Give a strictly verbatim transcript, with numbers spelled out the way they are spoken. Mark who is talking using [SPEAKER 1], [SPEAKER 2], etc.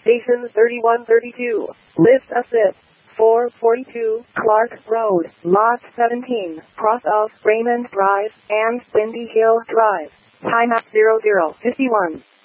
[SPEAKER 1] Station thirty-one thirty-two. Lift assist. four forty-two Clark Road, Lot seventeen, cross of Raymond Drive and Windy Hill Drive. Time at zero zero fifty-one.